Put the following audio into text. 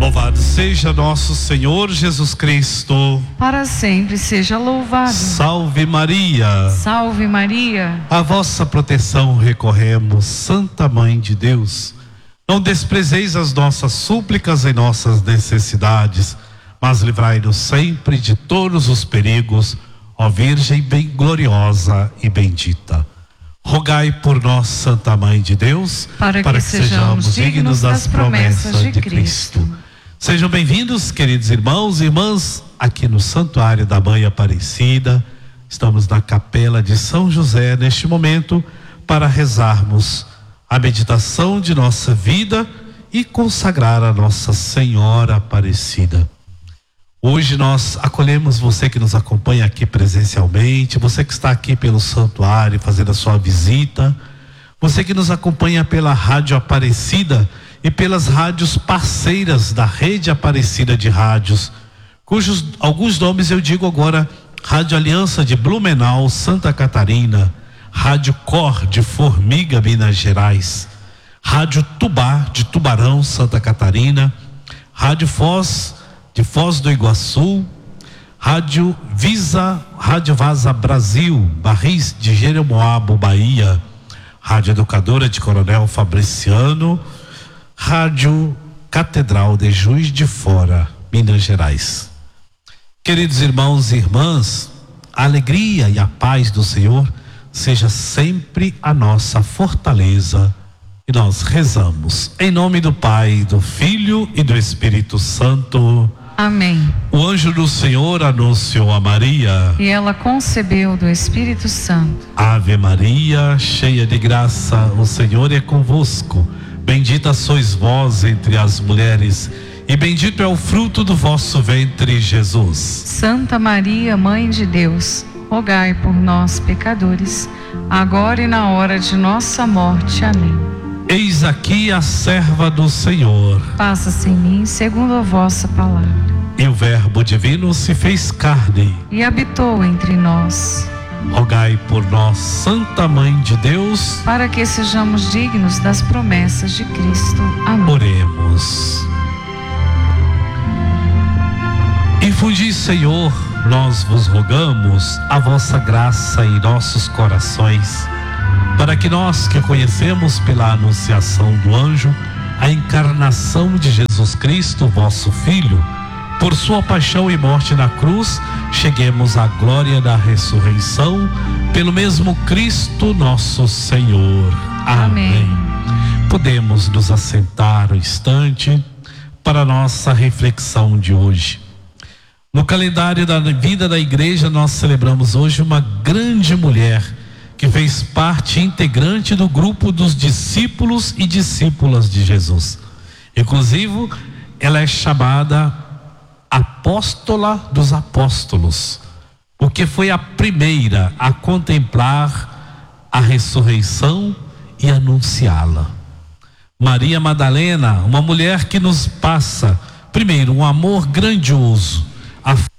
Louvado seja nosso Senhor Jesus Cristo. Para sempre seja louvado. Salve Maria. Salve Maria. A vossa proteção recorremos, Santa Mãe de Deus. Não desprezeis as nossas súplicas em nossas necessidades, mas livrai-nos sempre de todos os perigos, ó Virgem bem gloriosa e bendita. Rogai por nós, Santa Mãe de Deus, para que sejamos dignos das promessas de Cristo. Sejam bem-vindos, queridos irmãos e irmãs, aqui no Santuário da Mãe Aparecida. Estamos na Capela de São José neste momento para rezarmos a meditação de nossa vida e consagrar a Nossa Senhora Aparecida. Hoje nós acolhemos você que nos acompanha aqui presencialmente, você que está aqui pelo santuário fazendo a sua visita, você que nos acompanha pela Rádio Aparecida e pelas rádios parceiras da Rede Aparecida de Rádios, cujos alguns nomes eu digo agora: Rádio Aliança de Blumenau, Santa Catarina, Rádio Cor de Formiga, Minas Gerais, Rádio Tubá de Tubarão, Santa Catarina, Rádio Foz de Foz do Iguaçu, Rádio Vaza Brasil, Barris de Jeremoabo, Bahia, Rádio Educadora de Coronel Fabriciano, Rádio Catedral de Juiz de Fora, Minas Gerais. Queridos irmãos e irmãs, a alegria e a paz do Senhor seja sempre a nossa fortaleza. E nós rezamos em nome do Pai, do Filho e do Espírito Santo. Amém. O anjo do Senhor anunciou a Maria, e ela concebeu do Espírito Santo. Ave Maria, cheia de graça, o Senhor é convosco. Bendita sois vós entre as mulheres, e bendito é o fruto do vosso ventre, Jesus. Santa Maria, Mãe de Deus, rogai por nós, pecadores, agora e na hora de nossa morte. Amém. Eis aqui a serva do Senhor. Faça-se em mim segundo a vossa palavra. E o Verbo divino se fez carne e habitou entre nós. Rogai por nós, Santa Mãe de Deus, para que sejamos dignos das promessas de Cristo. Amém. Oremos. Infundi, Senhor, nós vos rogamos a vossa graça em nossos corações, para que nós que conhecemos pela anunciação do anjo a encarnação de Jesus Cristo, vosso Filho, por sua paixão e morte na cruz, cheguemos à glória da ressurreição, pelo mesmo Cristo nosso Senhor. Amém. Podemos nos assentar um instante para a nossa reflexão de hoje. No calendário da vida da igreja, nós celebramos hoje uma grande mulher que fez parte integrante do grupo dos discípulos e discípulas de Jesus. Inclusive, ela é chamada Apóstola dos Apóstolos, porque foi a primeira a contemplar a ressurreição e anunciá-la. Maria Madalena, uma mulher que nos passa, primeiro, um amor grandioso, a